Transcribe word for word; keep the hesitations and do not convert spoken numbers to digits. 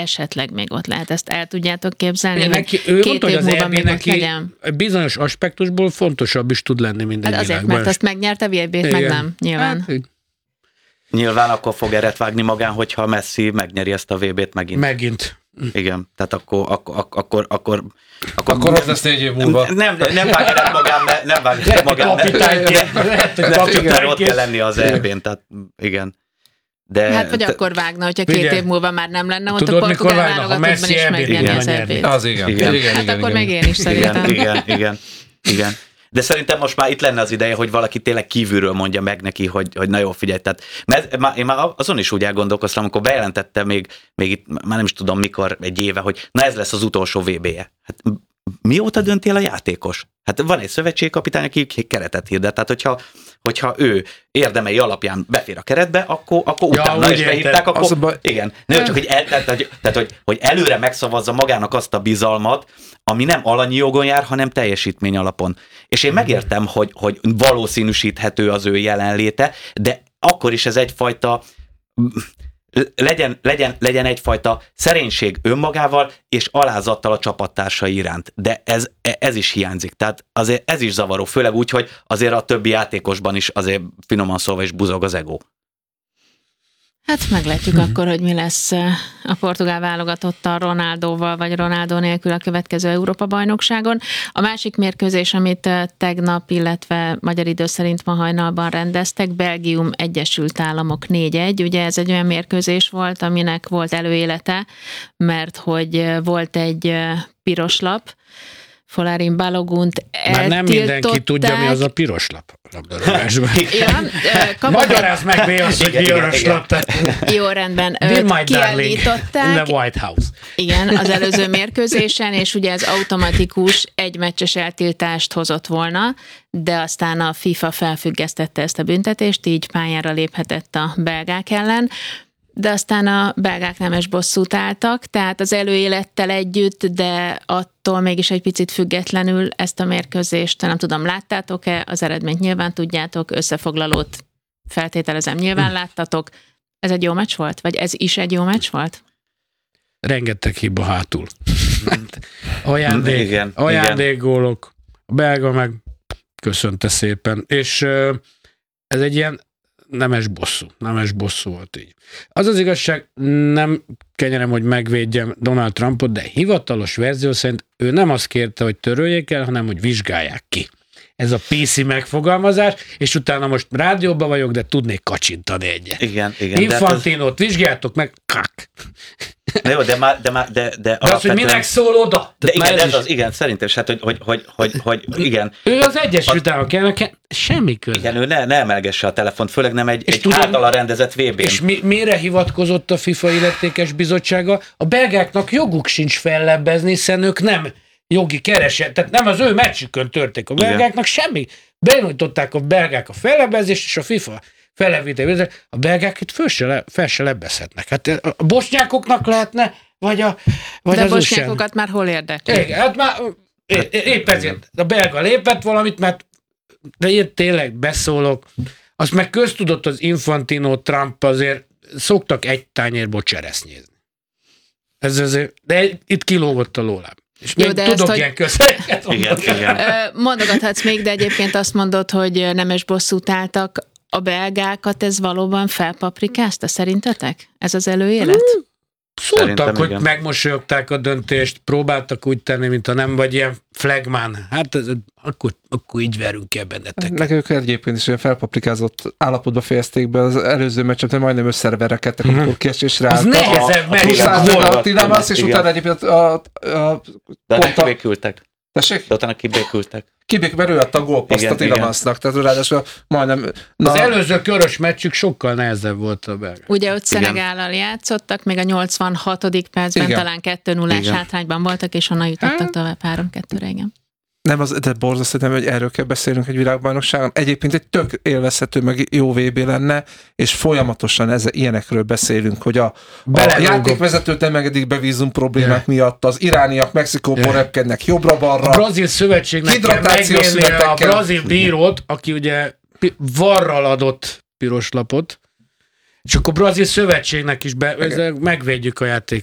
esetleg még ott lehet. Ezt el tudjátok képzelni, neki, hogy ő két mondta, év hogy az múlva é bé még ott neki legyen? bizonyos aspektusból fontosabb is tud lenni minden Hát azért, világban. mert azt megnyerte a vé bét, meg nem, nyilván. Hát, Nyilván akkor fog eret vágni magán, hogyha Messi megnyeri ezt a vé bét megint. Megint. Igen, tehát akkor akkor, akkor, akkor, akkor, akkor az lesz négy év múlva. Nem, nem vág eret magán, mert nem vág eret magán, mert ott kell lenni az é bén, tehát igen. De, hát vagy akkor vágna, hogyha két Figyelj, év múlva már nem lenne ott tudod, a portugál válogatottban is é bét megnyerni az é bét. Az igen. Igen. igen, Hát igen, akkor igen. meg én is szerintem. Igen, igen, igen, igen. De szerintem most már itt lenne az ideje, hogy valaki tényleg kívülről mondja meg neki, hogy, hogy na jó, figyelj, tehát, mert én már azon is úgy elgondolkoztam, amikor bejelentette még, még itt, már nem is tudom mikor, egy éve, hogy na ez lesz az utolsó vé béje. Hát mióta döntél a játékos? Hát van egy szövetségkapitány, aki keretet hirdet, tehát hogyha, hogyha ő érdemei alapján befér a keretbe, akkor, akkor Ja, utána is érted. behívták, akkor Az baj... igen. Nem csak, hogy, el, tehát, hogy, tehát hogy, hogy előre megszavazza magának azt a bizalmat, ami nem alanyi jogon jár, hanem teljesítmény alapon. És én megértem, hogy, hogy valószínűsíthető az ő jelenléte, de akkor is ez egyfajta legyen, legyen, legyen egyfajta szerénység önmagával és alázattal a csapattársai iránt. De ez, ez is hiányzik. Tehát azért ez is zavaró, főleg úgy, hogy azért a többi játékosban is azért finoman szólva is buzog az ego. Hát meglátjuk akkor, hogy mi lesz a portugál válogatottal Ronaldóval, vagy Ronaldo nélkül a következő Európa-bajnokságon. A másik mérkőzés, amit tegnap, illetve magyar idő szerint ma hajnalban rendeztek, Belgium Egyesült Államok négy egy. Ugye ez egy olyan mérkőzés volt, aminek volt előélete, mert hogy volt egy piros lap, Folarin Balogunt eltiltották. Már nem mindenki tudja, mi az a piros lap labdarúgásban. Ja, Magyarázd meg, mi az, hogy piros lap. Jó, rendben. Kiállították. In the White House. Igen, az előző mérkőzésen, és ugye ez automatikus egymeccses eltiltást hozott volna, de aztán a FIFA felfüggesztette ezt a büntetést, így pályára léphetett a belgák ellen. De aztán a belgák nemes bosszút álltak, tehát az előélettel együtt, de attól mégis egy picit függetlenül ezt a mérkőzést, nem tudom, láttátok-e, az eredményt nyilván tudjátok, összefoglalót feltételezem, nyilván láttatok. Ez egy jó meccs volt? Vagy ez is egy jó meccs volt? Rengeteg hiba hátul. Ajándék, igen, ajándékgólok, a belga meg köszönte szépen, és ez egy ilyen nemes bosszú, nemes bosszú volt így. Az az igazság, nem kenyerem, hogy megvédjem Donald Trumpot, de hivatalos verzió szerint ő nem azt kérte, hogy töröljék el, hanem hogy vizsgálják ki. Ez a pé cé megfogalmazás, és utána most rádióban vagyok, de tudnék kacsintani egyet. Igen, igen. Infantinót vizsgáltok meg, kak. De jó, de már, de már, de, de, de az, hogy minek szól oda? De igen, ez az, igen, szerintem is, hát, hogy, hogy, hogy, hogy, hogy igen. Ő az Egyesült Államok elnöke, semmi köze. Igen, ő ne, ne emelgesse a telefont, főleg nem egy, egy általa rendezett vé bén. És mi, mire hivatkozott a FIFA illetékes bizottsága? A belgáknak joguk sincs fellebbezni, hiszen ők nem jogi kereset, tehát nem az ő meccsükön történik. A belgáknak semmi. Benyújtották a belgák a fellebbezést, és a FIFA fellebbezést. A belgák itt föl se, le, fel se lebbezhetnek. Hát a bosnyákoknak lehetne, vagy a vagy de az a bosnyákokat már hol érdekli? Igen, hát már épp ezért. A belga lépett valamit, mert de én tényleg beszólok. Azt meg köztudott az Infantino, Trump azért szoktak egy tányérból cseresznyézni. Ez azért, de itt kilógott a lóláb. És jó, még de tudok ezt, ilyen közöket. Igen, igen. Mondogathatsz még, de egyébként azt mondod, hogy nemes bosszút álltak. A belgákat ez valóban felpaprikázta, szerintetek? Ez az előélet? Szóltak, Szerintem hogy igen. megmosolyogták a döntést, próbáltak úgy tenni, mint ha nem vagy ilyen flagman. Hát ez, akkor, akkor így verünk el benneteket. Nekem ők egyébként is olyan felpaprikázott állapotba fejezték be az előző meccset, hogy majdnem összeverekedtek, Mhm. amikor kiesésre Az álltak. nehezebb A- a- meccs a- volt. A Tilamász, és Igen. utána egyébként a, a, a De pont neki a, békültek. tessék? De utána kibékültek. Kibék, mert ő adta a gólpaszt Igen, a Tilamásznak, tehát ráadásul majdnem... Na, Az előző körös meccsük sokkal nehezebb volt a belga. Ugye ott Szenegállal játszottak, még a nyolcvanhatodik percben Igen. talán kettő nullás Igen. hátrányban voltak, és onnan jutottak tovább három kettőre, igen. Nem, az, de borzasztó, nem, hogy erről kell beszélnünk egy világbajnokságon. Egyébként egy tök élvezhető, meg jó vé bé lenne, és folyamatosan ez, ilyenekről beszélünk, hogy a, a játékvezetőt nem engedik be vízum problémák Yeah. miatt, az irániak Mexikóból Yeah. repkednek jobbra-balra. A brazil szövetségnek kell Hidratációs megnézni a szünetekkel. brazil bírót, aki ugye pi- varral adott piros lapot, és akkor a brazil szövetségnek is be, ezzel megvédjük a